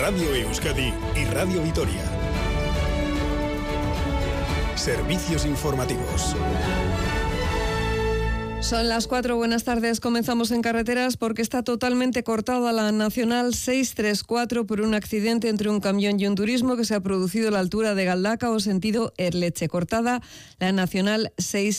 Radio Euskadi y Radio Vitoria. Servicios informativos. Son las 4, buenas tardes. Comenzamos en carreteras porque está totalmente cortada la Nacional 634 por un accidente entre un camión y un turismo que se ha producido a la altura de Galdacao, sentido Erleche. Cortada la Nacional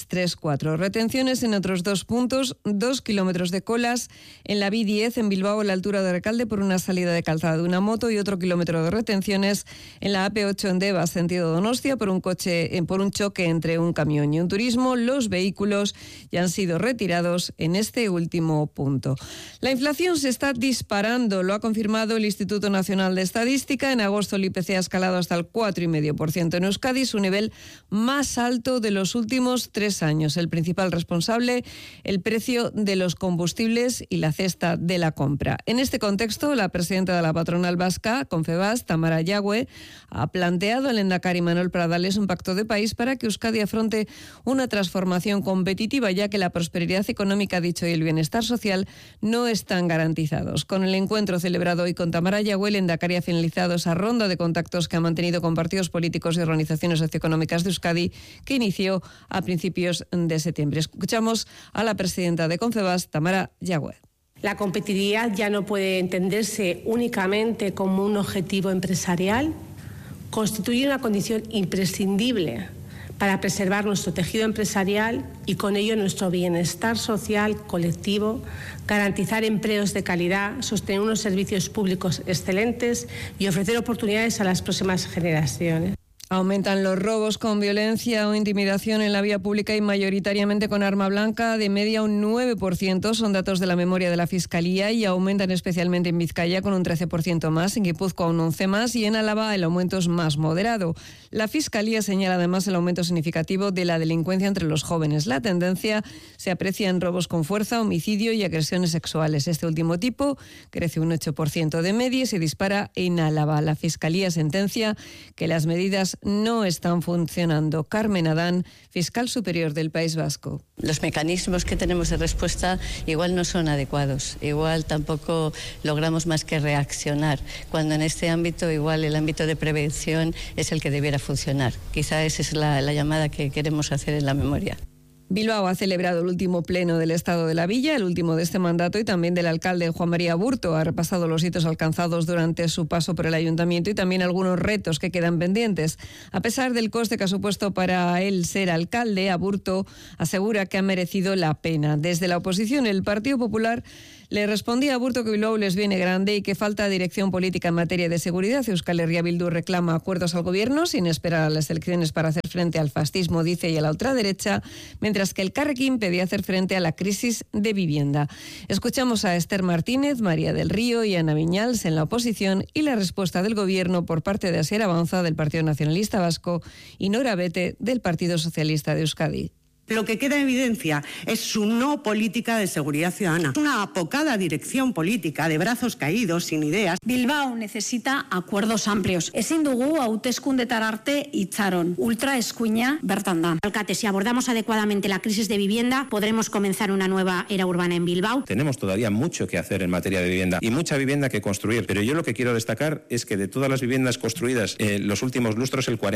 634. Retenciones en otros 2 puntos, 2 kilómetros de colas en la B10 en Bilbao a la altura de Recalde por una salida de calzada de una moto y otro kilómetro de retenciones en la AP8 en Deva, sentido Donostia, por un choque entre un camión y un turismo. Los vehículos ya han sido retirados en este último punto. La inflación se está disparando, lo ha confirmado el Instituto Nacional de Estadística. En agosto el IPC ha escalado hasta el 4,5% en Euskadi, su nivel más alto de los últimos 3 años. El principal responsable, el precio de los combustibles y la cesta de la compra. En este contexto, la presidenta de la patronal vasca, Confebask, Tamara Yagüe, ha planteado al lehendakari Manuel Pradales un pacto de país para que Euskadi afronte una transformación competitiva, ya que la prosperidad económica, dicho, y el bienestar social no están garantizados. Con el encuentro celebrado hoy con Tamara Yagüe, el lehendakari ha finalizado esa ronda de contactos que ha mantenido con partidos políticos y organizaciones socioeconómicas de Euskadi, que inició a principios de septiembre. Escuchamos a la presidenta de Confebask, Tamara Yagüe. La competitividad ya no puede entenderse únicamente como un objetivo empresarial, constituye una condición imprescindible para preservar nuestro tejido empresarial y con ello nuestro bienestar social colectivo, garantizar empleos de calidad, sostener unos servicios públicos excelentes y ofrecer oportunidades a las próximas generaciones. Aumentan los robos con violencia o intimidación en la vía pública y mayoritariamente con arma blanca, de media un 9%, son datos de la memoria de la Fiscalía, y aumentan especialmente en Vizcaya con un 13% más, en Guipúzcoa un 11% más y en Álava el aumento es más moderado. La Fiscalía señala además el aumento significativo de la delincuencia entre los jóvenes. La tendencia se aprecia en robos con fuerza, homicidio y agresiones sexuales. Este último tipo crece un 8% de media y se dispara en Álava. La Fiscalía sentencia que las medidas no están funcionando. Carmen Adán, fiscal superior del País Vasco. Los mecanismos que tenemos de respuesta igual no son adecuados, igual tampoco logramos más que reaccionar, cuando en este ámbito igual el ámbito de prevención es el que debiera funcionar. Quizá esa es la llamada que queremos hacer en la memoria. Bilbao ha celebrado el último pleno del Estado de la Villa, el último de este mandato y también del alcalde Juan María Aburto. Ha repasado los hitos alcanzados durante su paso por el ayuntamiento y también algunos retos que quedan pendientes. A pesar del coste que ha supuesto para él ser alcalde, Aburto asegura que ha merecido la pena. Desde la oposición, el Partido Popular le respondía a Aburto que Bilbao les viene grande y que falta dirección política en materia de seguridad. Euskal Herria Bildu reclama acuerdos al gobierno sin esperar a las elecciones para hacer frente al fascismo, dice, y a la ultraderecha, mientras que el Carrequín pedía hacer frente a la crisis de vivienda. Escuchamos a Esther Martínez, María del Río y Ana Viñals en la oposición y la respuesta del gobierno por parte de Asier Avanza del Partido Nacionalista Vasco y Nora Bete del Partido Socialista de Euskadi. Lo que queda en evidencia es su no política de seguridad ciudadana. Una apocada dirección política de brazos caídos, sin ideas. Bilbao necesita acuerdos amplios. Ezin dugu hauteskundetara arte itxaron. Ultra eskuina bertan da. Alcate, si abordamos adecuadamente la crisis de vivienda, podremos comenzar una nueva era urbana en Bilbao. Tenemos todavía mucho que hacer en materia de vivienda y mucha vivienda que construir. Pero yo lo que quiero destacar es que de todas las viviendas construidas los últimos lustros, el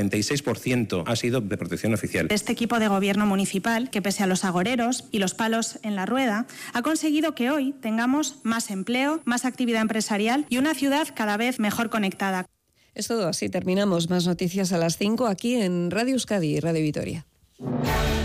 46% ha sido de protección oficial. Este equipo de gobierno municipal, que pese a los agoreros y los palos en la rueda, ha conseguido que hoy tengamos más empleo, más actividad empresarial y una ciudad cada vez mejor conectada. Es todo así, terminamos. Más noticias a las 5 aquí en Radio Euskadi y Radio Vitoria.